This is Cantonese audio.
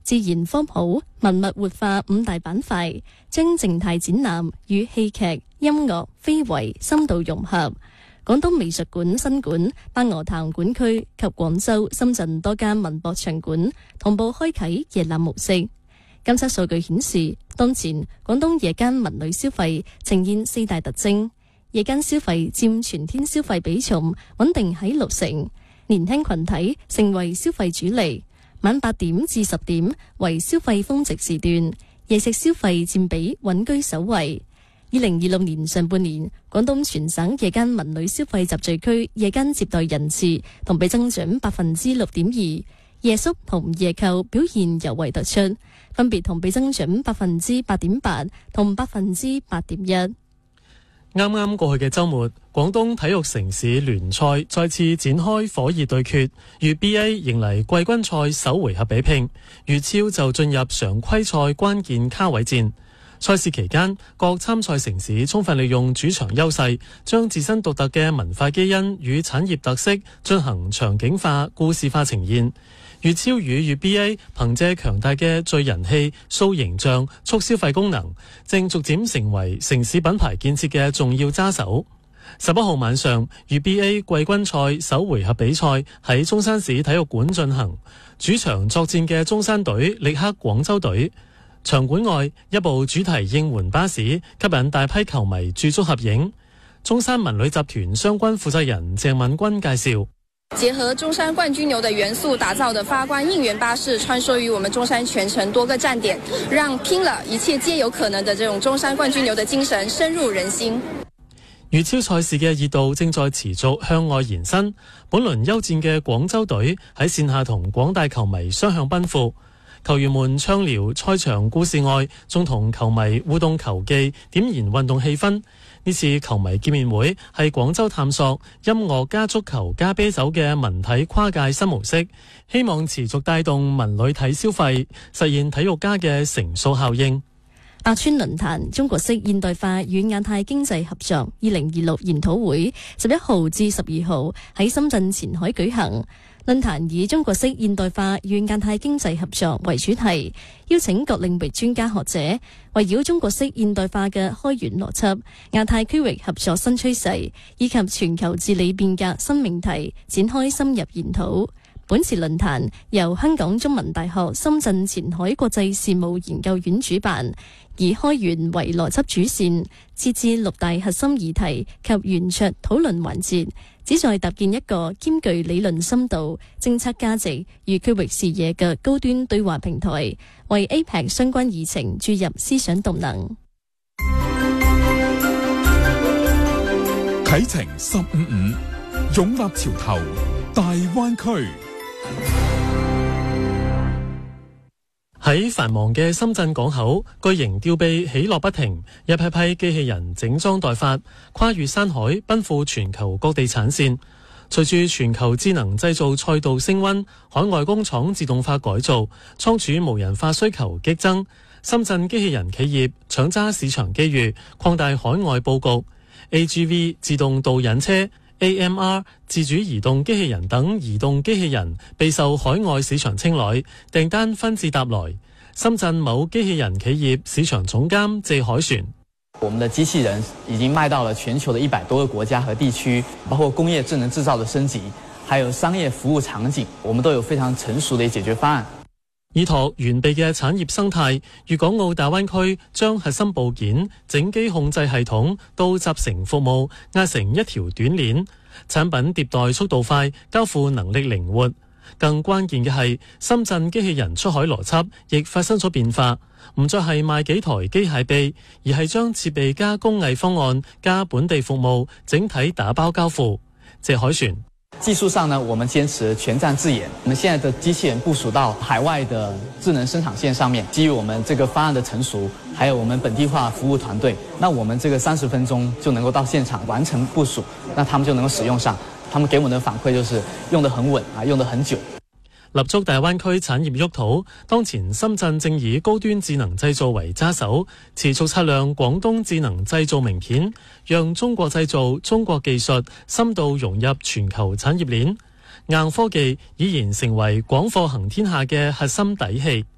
自然科普、文物活化5大板塊，將靜態展覽與戲劇、音樂、非遺深度融合。廣東美術館新館、白鵝潭館區及廣州、深圳多間文博場館同步開啟夜覽模式。監測數據顯示，當前廣東夜間文旅消費呈現4大特徵：夜間消費佔全天消費比重穩定喺60%，年輕群體成為消費主力，晚8點至10點為消費峰值時段，夜食消費佔比穩居首位。2026年上半年，廣東全省夜間文旅消費集聚區夜間接待人次同比增長6.2%，夜宿同夜購表現尤為突出，分別同比增長8.8%同8.1%。 啱啱過去嘅週末，廣東體育城市聯賽再次展開火熱對決，粵 BA 迎嚟季軍賽首回合比拼，粵超就進入常規賽關鍵卡位戰。賽事期間，各參賽城市充分利用主場優勢，將自身獨特嘅文化基因與產業特色進行場景化、故事化呈現。粵超與粵 BA 憑借強大嘅聚人氣、塑形象、促消費功能，正逐漸成為城市品牌建設嘅重要揸手。11號晚上，粵 BA 季軍賽首回合比賽喺中山市體育館進行，主場作戰嘅中山隊力克廣州隊。場館外，一部主題應援巴士吸引大批球迷駐足合影。中山文旅集團相關負責人鄭敏君介紹， 結合中山冠軍牛的元素打造的發光應援巴士穿梭於我們中山全城多個站點，讓拼了一切皆有可能的這種中山冠軍牛的精神深入人心。 粵超賽事嘅熱度正在持續向外延伸，本輪休戰嘅廣州隊喺線下同廣大球迷雙向奔赴。球員們暢聊賽場故事外，仲同球迷互動球技，點燃運動氣氛。呢次球迷見面會係廣州探索音樂加足球加啤酒嘅文體跨界新模式，希望持續帶動文旅體消費，實現體育家嘅乘數效應。 百川論壇中國式現代化與亞太經濟合作2026研討會11號至12號喺深圳前海舉行。論壇以中國式現代化與亞太經濟合作為主題，邀請各領域專家學者圍繞中國式現代化嘅開源邏輯、亞太區域合作新趨勢以及全球治理變革新命題展開深入研討。本次論壇由香港中文大學深圳前海國際事務研究院主辦，以開源為邏輯主線，設置6大核心議題及圓桌討論環節，旨在搭建一個兼具理論深度、政策價值與區域視野嘅高端對話平台，為 APEC 相關議程注入思想動能。 啟程155，擁立潮頭，大灣區。 喺繁忙嘅深圳港口，巨型吊臂起落不停，一批批機器人整裝待發，跨越山海，奔赴全球各地產線。隨住全球智能製造賽道升溫，海外工廠自動化改造，倉儲無人化需求激增，深圳機器人企業搶揸市場機遇，擴大海外佈局。AGV 自動導引車、AMR 自主移動機器人等移動機器人備受海外市場青睞，訂單紛至沓來。深圳某機器人企業市場總監謝海旋： 我們的機器人已經賣到了全球的100多個國家和地區，包括工業智能製造的升級，還有商業服務場景，我們都有非常成熟的解決方案。 依託完備嘅產業生態，粵港澳大灣區將核心部件、整機控制系統到集成服務壓成一條短鏈，產品迭代速度快，交付能力靈活。更關鍵嘅係，深圳機器人出海邏輯亦發生咗變化，唔再係賣幾台機械臂，而係將設備加工藝方案加本地服務整體打包交付。謝海旋： 技術上呢，我們堅持全站自研。我們現在的機器人部署到海外的智能生產線上面，基於我們這個方案的成熟，還有我們本地化服務團隊，那我們這個30分鐘就能夠到現場完成部署，那他們就能夠使用上。他們給我們的反饋就是用得很穩啊，用得很久。 立足大灣區產業沃土，當前深圳正以高端智能製造為揸手，持續擦亮廣東智能製造名片，讓中國製造、中國技術深度融入全球產業鏈。硬科技已然成為廣貨行天下嘅核心底氣。